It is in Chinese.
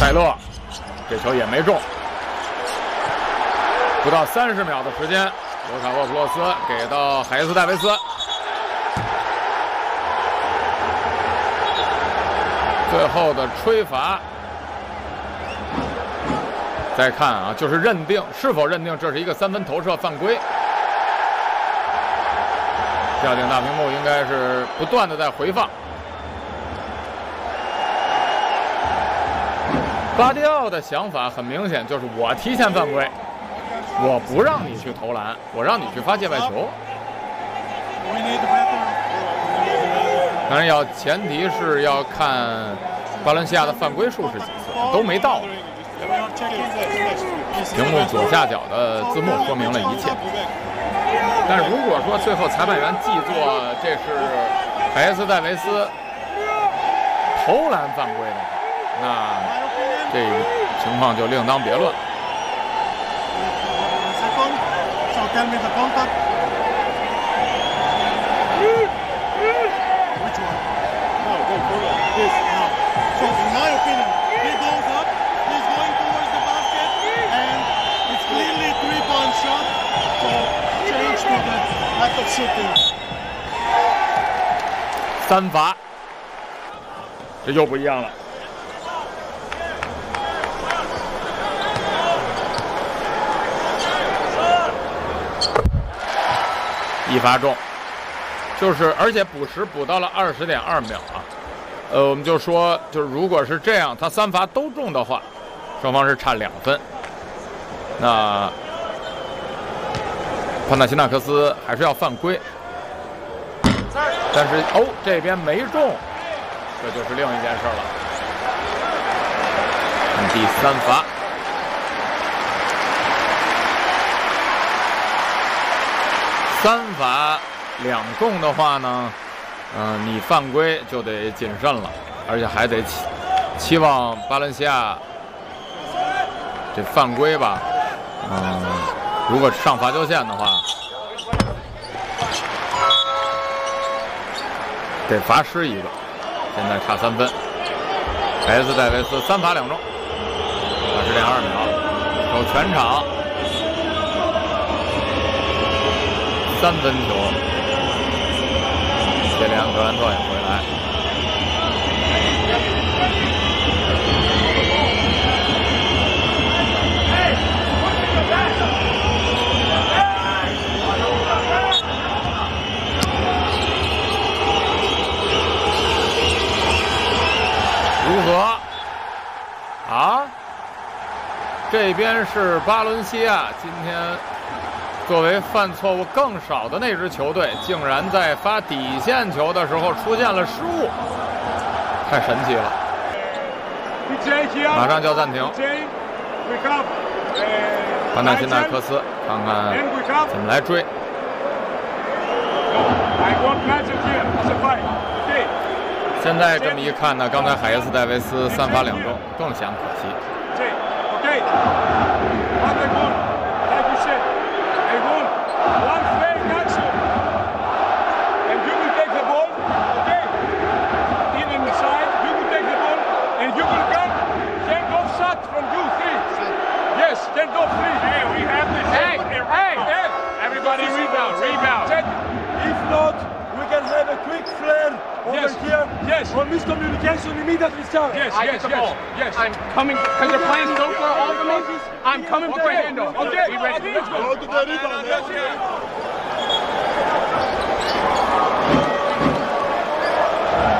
戴勒，这球也没中。不到30秒的时间，卢卡沃普洛斯给到海斯戴维斯。最后的吹罚。再看啊，就是是否认定这是一个3分投射犯规。吊顶大屏幕应该是不断的在回放。巴蒂奥的想法很明显，就是我提前犯规，我不让你去投篮，我让你去发界外球。当然前提是要看巴伦西亚的犯规数是几次，都没到。屏幕左下角的字幕说明了一切。但如果说最后裁判员记作这是海斯戴维斯投篮犯规的话，那这个情况就另当别论。3罚，这又不一样了。1罚中，而且补时补到了20.2秒啊。我们就说，如果是这样，他3罚都中的话，双方是差2分。那潘纳辛纳克斯还是要犯规，但是这边没中，这就是另一件事了。看第3罚，3罚2中的话呢，你犯规就得谨慎了，而且还得期望巴伦西亚这犯规吧，如果上罚球线的话，得罚失1个。现在差3分，海斯戴维斯3罚2中，20.2秒，守全场3分球。接连格兰特也回来。如何？啊？这边是巴伦西亚，今天作为犯错误更少的那支球队，竟然在发底线球的时候出现了失误，太神奇了！马上就要暂停。潘纳辛纳克斯，看看怎么来追。现在这么一看呢，刚才海耶斯戴维斯3罚2中，更显可惜。 Everybody rebound. If not, we can have a quick flare over here. Yes. Or miscommunication immediately start. Yes. I'm coming because they're playing so far off of me. I'm coming for a handoff. Okay. Be ready. Let's go. Go to the rebound.